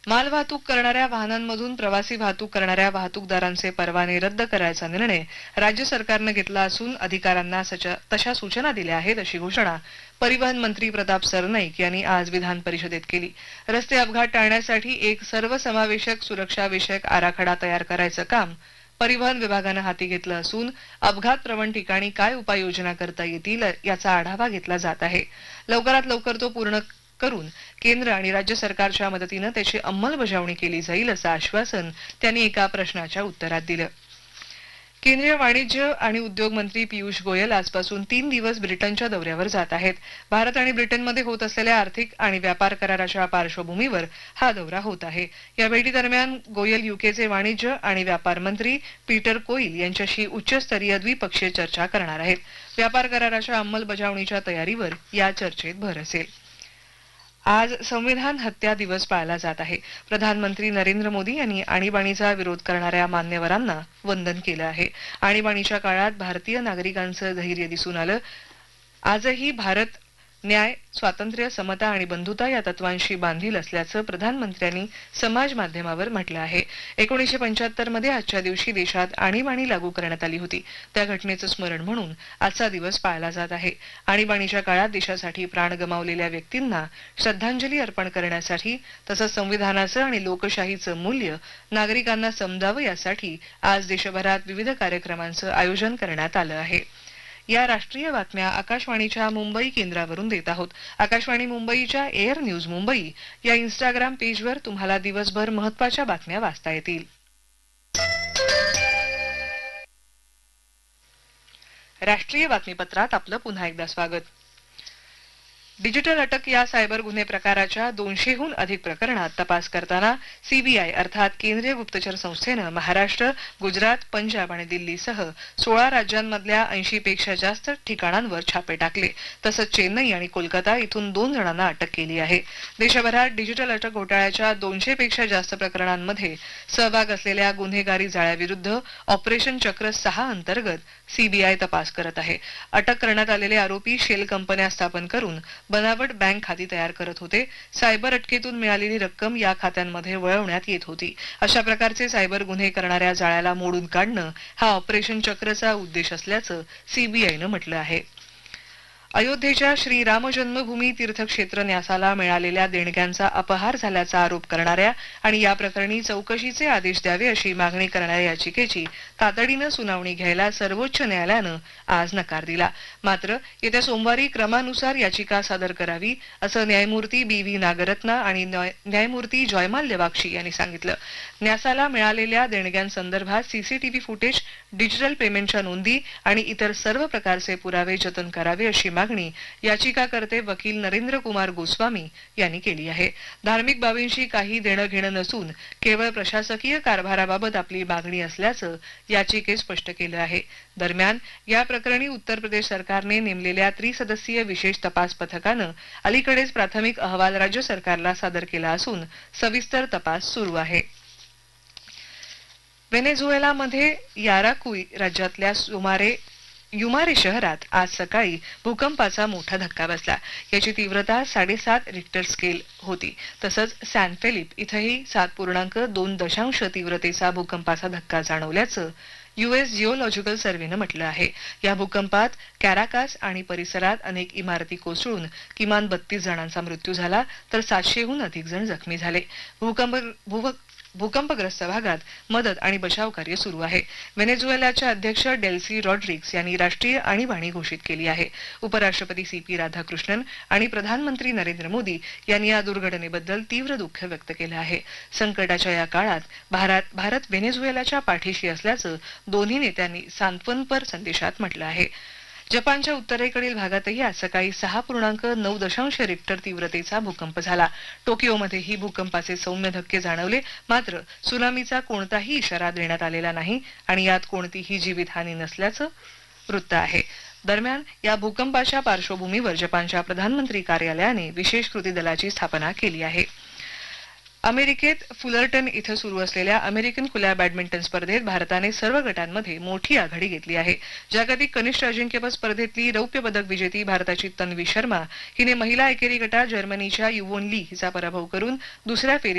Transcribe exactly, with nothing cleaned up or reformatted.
मालवाहतूक करणाऱ्या वाहनांमधून प्रवासी वाहतूक करणाऱ्या वाहतूकदारांचे परवाने रद्द करायचा निर्णय राज्य सरकारनं घेतला असून अधिकाऱ्यांना तशा सूचना दिल्या आहेत अशी घोषणा परिवहन मंत्री प्रताप सरनाईक यांनी आज विधान परिषदेत केली। रस्ते अपघात टाळण्यासाठी एक सर्वसमावेशक सुरक्षा विषयक आराखडा तयार करायचं काम परिवहन विभागानं हाती घेतलं असून अपघात प्रवण ठिकाणी काय उपाययोजना करता येतील याचा आढावा घेतला जात आहे। लवकरात लवकर तो पूर्ण करून केंद्र आणि राज्य सरकारच्या मदतीने त्याची अंमलबजावणी केली जाईल असं आश्वासन त्यांनी एका प्रश्नाच्या उत्तरात दिलं। केंद्रीय वाणिज्य आणि उद्योग मंत्री पियुष गोयल आजपासून तीन दिवस ब्रिटनच्या दौऱ्यावर जात आहेत। भारत आणि ब्रिटनमध्ये होत असलेल्या आर्थिक आणि व्यापार कराराच्या पार्श्वभूमीवर हा दौरा होत आहे। या भेटीदरम्यान गोयल युकेचे वाणिज्य आणि व्यापार मंत्री पीटर कोईल यांच्याशी उच्चस्तरीय द्विपक्षीय चर्चा करणार आहेत। व्यापार कराराच्या अंमलबजावणीच्या तयारीवर या चर्चेत भर असेल। आज संविधान हत्या दिवस पाळला जात आहे। प्रधानमंत्री नरेंद्र मोदी यांनी आणीबाणीचा विरोध करणाऱ्या मान्यवरांना वंदन केलं आहे। आणीबाणीच्या काळात भारतीय नागरिकांचं धैर्य दिसून आलं। आजही भारत न्याय, स्वातंत्र्य, समता आणि बंधुता या तत्वांशी बांधील असल्याचं प्रधानमंत्र्यांनी समाज माध्यमावर म्हटलं आहे। एकोणीसशे पंच्याहत्तर मध्ये आजच्या दिवशी देशात आणीबाणी लागू करण्यात आली होती। त्या घटनेचं स्मरण म्हणून आजचा दिवस पाळला जात आहे। आणीबाणीच्या काळात देशासाठी प्राण गमावलेल्या व्यक्तींना श्रद्धांजली अर्पण करण्यासाठी तसंच संविधानाचं आणि लोकशाहीचं मूल्य नागरिकांना समजावं यासाठी आज देशभरात विविध कार्यक्रमांचं आयोजन करण्यात आलं आहे। या राष्ट्रीय बातम्या आकाशवाणीच्या मुंबई केंद्रावरून देत आहोत। आकाशवाणी मुंबईच्या एअर न्यूज मुंबई या इंस्टाग्राम पेजवर तुम्हाला दिवसभर महत्त्वाच्या बातम्या वाचता येतील। राष्ट्रीय बातमीपत्रात आपलं पुन्हा एकदा स्वागत। डिजिटल अटक या सायबर गुन्हे प्रकाराच्या दोनशेहून अधिक प्रकरणात तपास करताना सीबीआय अर्थात केंद्रीय गुप्तचर संस्थेनं महाराष्ट्र, गुजरात, पंजाब आणि दिल्लीसह सोळा राज्यांमधल्या ऐंशी पेक्षा जास्त ठिकाणांवर छापे टाकले। तसंच चेन्नई आणि कोलकाता इथून दोन जणांना अटक केली आहे। देशभरात डिजिटल अटक घोटाळ्याच्या दोनशे पेक्षा जास्त प्रकरणांमध्ये सहभाग असलेल्या गुन्हेगारी जाळ्याविरुद्ध ऑपरेशन चक्र सहा अंतर्गत सीबीआय तपास करत आहे। अटक करण्यात आलेले आरोपी शेल कंपन्या स्थापन करून बनावट बँक खाती तयार करत होते। सायबर अटकेतून मिळालेली रक्कम या खात्यांमध्ये वळवण्यात येत होती। अशा प्रकारचे सायबर गुन्हे करणाऱ्या जाळ्याला मोडून काढणं हा ऑपरेशन चक्रचा उद्देश असल्याचं सीबीआयनं म्हटलं आहे। अयोध्येच्या श्रीराम जन्मभूमी तीर्थक्षेत्र न्यासाला मिळालेल्या देणग्यांचा अपहार झाल्याचा आरोप करणाऱ्या आणि या प्रकरणी चौकशीचे आदेश द्यावे अशी मागणी करणाऱ्या याचिकेची तातडीनं सुनावणी घ्यायला सर्वोच्च न्यायालयानं आज नकार दिला। मात्र येत्या सोमवारी क्रमानुसार याचिका सादर करावी असं न्यायमूर्ती बी व्ही नागरत्ना आणि न्यायमूर्ती जयमाल्य बाक्षी यांनी सांगितलं। न्यासाला मिळालेल्या देणग्यांसंदर्भात सीसीटीव्ही फुटेज, डिजिटल पेमेंटच्या नोंदी आणि इतर सर्व प्रकारचे पुरावे जतन करावे अशी मागणी याचिकाकर्ते वकील नरेंद्र कुमार गोस्वामी यांनी केली आहे। धार्मिक बाबींशी काही देणं घेणं नसून केवळ प्रशासकीय कारभाराबाबत आपली मागणी असल्याचं याचिकेत स्पष्ट केलं आहे। दरम्यान या प्रकरणी उत्तर प्रदेश सरकारने नेमलेल्या त्रिसदस्यीय विशेष तपास पथकानं अलीकडेच प्राथमिक अहवाल राज्य सरकारला सादर केला असून सविस्तर तपास सुरू आहे। व्हेनेझुएलामध्ये याराकुई राज्यातल्या सुमारे युमारे शहरात आज सकाळी भूकंपाचा मोठा धक्का बसला। याची तीव्रता साडेसात रिक्टर स्केल होती। तसंच सॅन फेलिप इथंही सात पूर्णांक दोन दशांश तीव्रतेचा भूकंपाचा धक्का जाणवल्याचं युएस जिओलॉजिकल सर्व्हेनं म्हटलं आहे। या भूकंपात कॅराकास आणि परिसरात अनेक इमारती कोसळून किमान बत्तीस जणांचा मृत्यू झाला तर सातशेहून अधिक जण जखमी झाले। भूकंप भूकंपग्रस्त भागात मदत आणि बचाव कार्य सुरू आहे। व्हेनेझुएलाच्या अध्यक्ष डेल्सी रॉड्रिग्स यांनी राष्ट्रीय आणीबाणी घोषित केली आहे। उपराष्ट्रपती सी पी राधाकृष्णन आणि प्रधानमंत्री नरेंद्र मोदी यांनी या दुर्घटनेबद्दल तीव्र दुःख व्यक्त केलं आहे। संकटाच्या या काळात भारत भारत व्हेनेझुएलाच्या पाठीशी असल्याचं दोन्ही नेत्यांनी सांत्वनपर संदेशात म्हटलं आहे। जपानच्या उत्तरेकडील भागातही आज सकाळी सहा पूर्णांक नऊ दशांश रिक्टर तीव्रतेचा भूकंप झाला। टोकियोमध्येही भूकंपाचे सौम्य धक्के जाणवले। मात्र सुनामीचा कोणताही इशारा देण्यात आलेला नाही आणि यात कोणतीही जीवितहानी नसल्याचं वृत्त आहे। दरम्यान या भूकंपाच्या पार्श्वभूमीवर जपानच्या प्रधानमंत्री कार्यालयाने विशेष कृती दलाची स्थापना केली आहे। अमेरिकेत फुलर्टन इथं सुरू असलेल्या अमेरिकन खुल्या बॅडमिंटन स्पर्धेत भारताने सर्व गटांमध्ये मोठी आघाडी घेतली आहे। जागतिक कनिष्ठ अजिंक्यपद स्पर्धेतली रौप्य पदक विजेती भारताची तन्वी शर्मा हिने महिला एकेरी गटात जर्मनीच्या युवोन ली हिचा पराभव करून दुसऱ्या फेरीत